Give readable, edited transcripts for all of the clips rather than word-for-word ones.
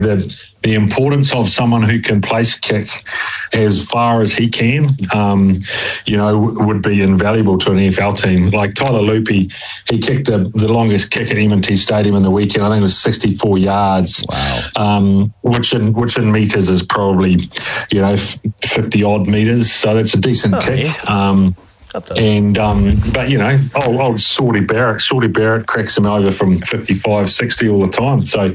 the importance of someone who can place kick as far as he can, would be invaluable to an EFL team. Like Tyler Loopy, he kicked the longest kick at M&T Stadium in the weekend. I think it was 64 yards. Wow. Which in metres is probably, 50 odd metres. So that's a decent kick. Yeah. Old Sorty Barrett cracks him over from 55, 60 all the time. So,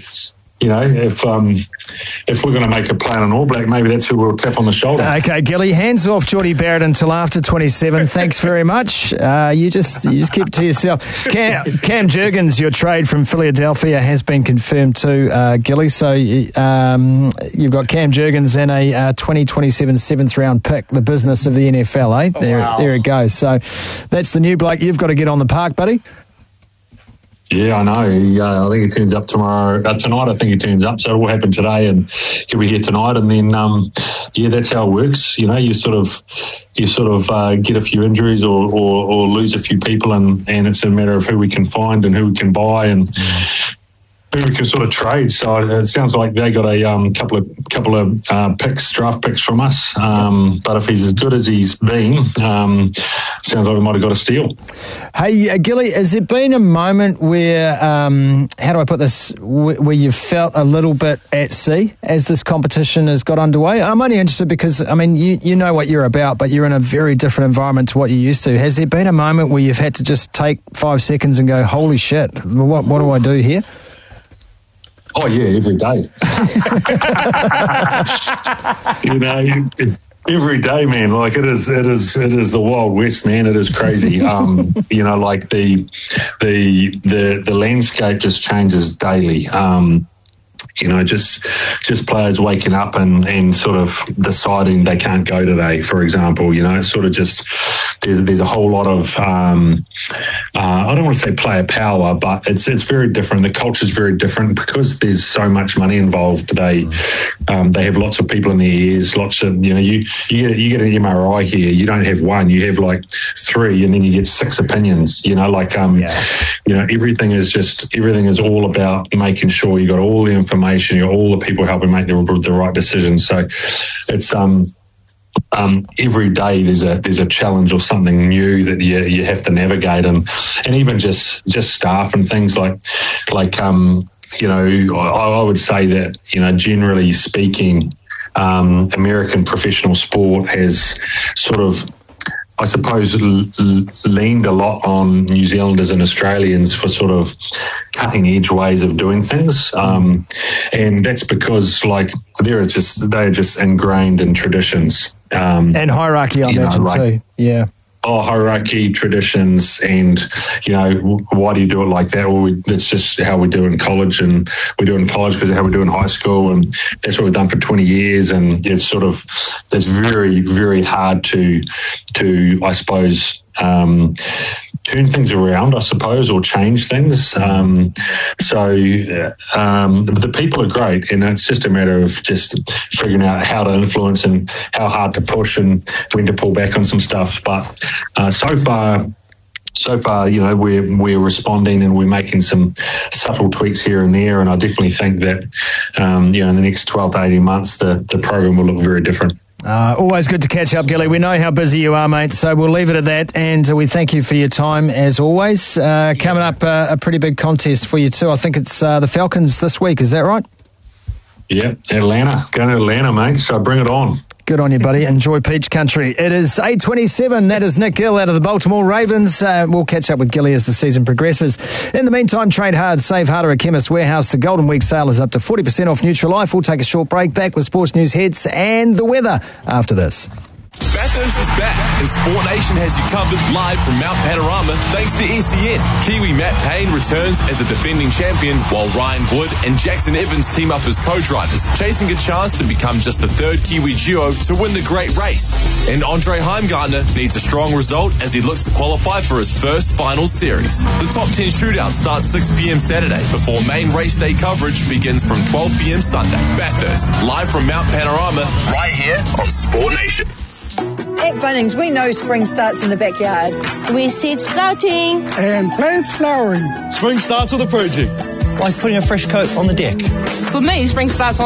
if we're going to make a play on an All Black, maybe that's who we'll tap on the shoulder. Okay, Gilly, hands off Geordie Barrett until after 27. Thanks very much. You just keep it to yourself. Cam Jurgens, your trade from Philadelphia, has been confirmed too, Gilly. So you've got Cam Jurgens and a 2027 seventh round pick, the business of the NFL, eh? There it goes. So that's the new bloke. You've got to get on the park, buddy. Yeah, I know. I think he turns up tonight. I think he turns up, so it will happen today, and he'll be here tonight. And then, that's how it works. You sort of get a few injuries or lose a few people, and it's a matter of who we can find and who we can buy and who we can sort of trade. So it sounds like they got a couple of draft picks from us. But if he's as good as he's been, sounds like we might have got a steal. Hey, Gilly, has there been a moment where, how do I put this, where you've felt a little bit at sea as this competition has got underway? I'm only interested because, you know what you're about, but you're in a very different environment to what you're used to. Has there been a moment where you've had to just take 5 seconds and go, holy shit, what do I do here? Oh yeah, every day. Every day, man. Like it is the Wild West, man. It is crazy. Like the landscape just changes daily. Just players waking up and sort of deciding they can't go today, for example. It's sort of just there's a whole lot of I don't want to say player power, but it's very different. The culture's very different because there's so much money involved. They have lots of people in their ears. Lots of you get an MRI here. You don't have one. You have like 3, and then you get 6 opinions. Everything is all about making sure you got all the information, you got all the people helping make the right decisions. So it's every day there's a challenge or something new that you have to navigate, and even just staff and things like I would say that generally speaking, American professional sport has sort of, I suppose, leaned a lot on New Zealanders and Australians for sort of cutting edge ways of doing things, and that's because they're just ingrained in traditions and hierarchy. I imagine too. Yeah. Hierarchy, traditions, and why do you do it like that? Well, that's just how we do it in college, and we do it in college because of how we do it in high school, and that's what we've done for 20 years. And it's very, very hard to I suppose turn things around, I suppose, or change things. The people are great, and it's just a matter of just figuring out how to influence and how hard to push and when to pull back on some stuff. But so far, we're responding and we're making some subtle tweaks here and there. And I definitely think that, in the next 12 to 18 months, the program will look very different. Always good to catch up, Gilly. We know how busy you are, mate, so we'll leave it at that, and we thank you for your time as always. Coming up, a pretty big contest for you too. I think it's the Falcons this week, is that right? Yeah, Atlanta. Going to Atlanta, mate, so bring it on. Good on you, buddy. Enjoy Peach Country. It is 8:27. That is Nick Gill out of the Baltimore Ravens. We'll catch up with Gilly as the season progresses. In the meantime, trade hard, save harder at Chemist Warehouse. The Golden Week sale is up to 40% off Nutrilife. We'll take a short break. Back with sports news heads and the weather after this. Bathurst is back, and Sport Nation has you covered live from Mount Panorama thanks to SEN. Kiwi Matt Payne returns as a defending champion, while Ryan Wood and Jackson Evans team up as co-drivers, chasing a chance to become just the third Kiwi duo to win the Great Race. And Andre Heimgartner needs a strong result as he looks to qualify for his first final series. The top 10 shootout starts 6 p.m. Saturday before main race day coverage begins from 12 p.m. Sunday. Bathurst, live from Mount Panorama, right here on Sport Nation. At Bunnings, we know spring starts in the backyard. With seeds sprouting and plants flowering. Spring starts with a project. Like putting a fresh coat on the deck. For me, spring starts on